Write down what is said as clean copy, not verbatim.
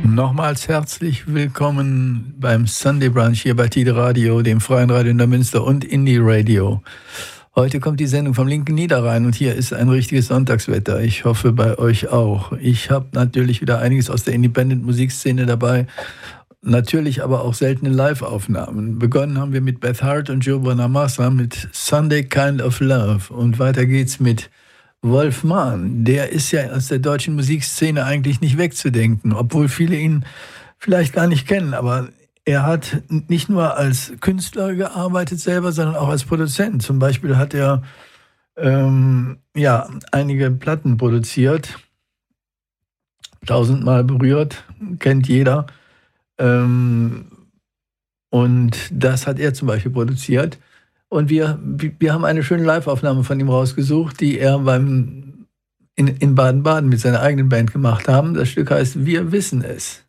Nochmals herzlich willkommen beim Sunday Brunch hier bei Tide Radio, dem freien Radio in der Münster und Indie Radio. Heute kommt die Sendung vom linken Niederrhein und hier ist ein richtiges Sonntagswetter. Ich hoffe bei euch auch. Ich habe natürlich wieder einiges aus der Independent-Musikszene dabei, natürlich aber auch seltene Live-Aufnahmen. Begonnen haben wir mit Beth Hart und Joe Bonamassa mit Sunday Kind of Love und weiter geht's mit Wolf Mahn. Der ist ja aus der deutschen Musikszene eigentlich nicht wegzudenken, obwohl viele ihn vielleicht gar nicht kennen, aber er hat nicht nur als Künstler gearbeitet selber, sondern auch als Produzent. Zum Beispiel hat er einige Platten produziert, 1000-mal berührt, kennt jeder. Und das hat er zum Beispiel produziert. Und wir haben eine schöne Live-Aufnahme von ihm rausgesucht, die er in Baden-Baden mit seiner eigenen Band gemacht haben. Das Stück heißt Wir wissen es.